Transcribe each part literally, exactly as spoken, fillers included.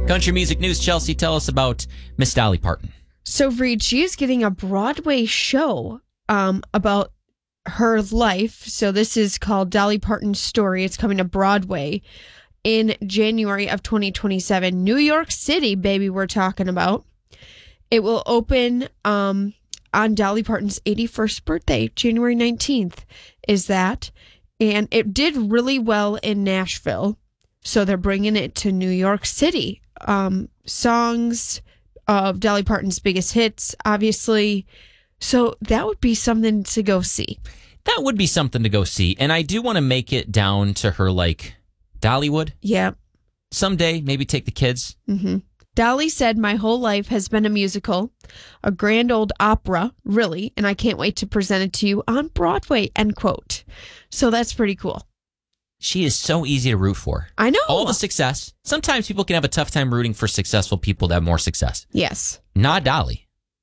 Country music news, Chelsea, tell us about Miss Dolly Parton. So, Reed, she is getting a Broadway show um, about her life. So this is called Dolly Parton's Story. It's coming to Broadway in January of twenty twenty-seven. New York City, baby, we're talking about. It will open um, on Dolly Parton's eighty-first birthday, January nineteenth is that. And it did really well in Nashville. So they're bringing it to New York City. Um, songs of Dolly Parton's biggest hits, obviously. So that would be something to go see. That would be something to go see. And I do want to make it down to her, like, Dollywood. Yeah. Someday, maybe take the kids. Mm-hmm. Dolly said, "My whole life has been a musical, a grand old opera, really, and I can't wait to present it to you on Broadway," end quote. So that's pretty cool. She is so easy to root for. I know. All the success. Sometimes people can have a tough time rooting for successful people to have more success. Yes. Not Dolly.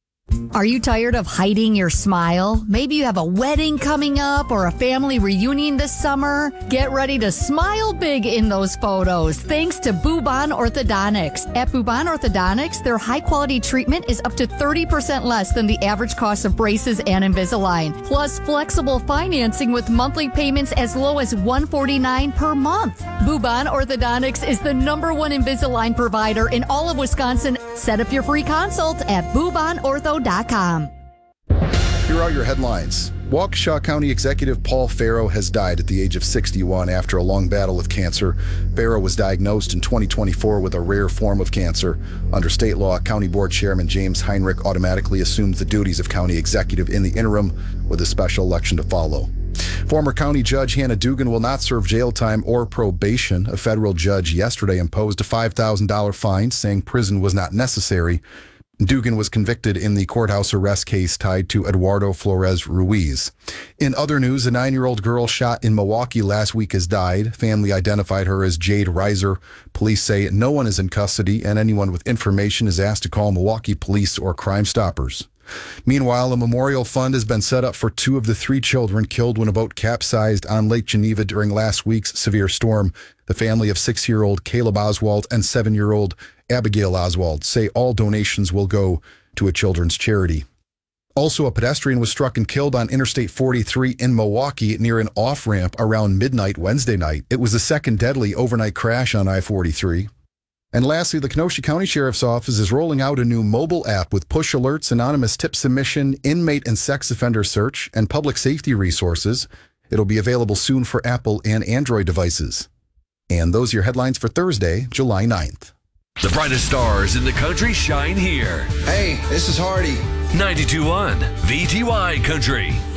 Are you tired of hiding your smile? Maybe you have a wedding coming up or a family reunion this summer. Get ready to smile big in those photos thanks to Bubon Orthodontics. At Bubon Orthodontics, their high-quality treatment is up to thirty percent less than the average cost of braces and Invisalign. Plus, flexible financing with monthly payments as low as one hundred forty-nine dollars per month. Bubon Orthodontics is the number one Invisalign provider in all of Wisconsin. Set up your free consult at bubon ortho dot com. Here are your headlines. Waukesha County Executive Paul Farrow has died at the age of sixty-one after a long battle with cancer. Farrow was diagnosed in twenty twenty-four with a rare form of cancer. Under state law, County Board Chairman James Heinrich automatically assumed the duties of county executive in the interim, with a special election to follow. Former County Judge Hannah Dugan will not serve jail time or probation. A federal judge yesterday imposed a five thousand dollars fine, saying prison was not necessary. Dugan was convicted in the courthouse arrest case tied to Eduardo Flores Ruiz. In other news, a nine-year-old girl shot in Milwaukee last week has died. Family identified her as Jade Reiser. Police say no one is in custody, and anyone with information is asked to call Milwaukee Police or Crime Stoppers. Meanwhile, a memorial fund has been set up for two of the three children killed when a boat capsized on Lake Geneva during last week's severe storm. The family of six-year-old Caleb Oswald and seven-year-old Abigail Oswald say all donations will go to a children's charity. Also, a pedestrian was struck and killed on Interstate forty-three in Milwaukee near an off-ramp around midnight Wednesday night. It was the second deadly overnight crash on I forty-three. And lastly, the Kenosha County Sheriff's Office is rolling out a new mobile app with push alerts, anonymous tip submission, inmate and sex offender search, and public safety resources. It'll be available soon for Apple and Android devices. And those are your headlines for Thursday, July ninth. The brightest stars in the country shine here. Hey, this is Hardy. ninety-two point one V T Y Country.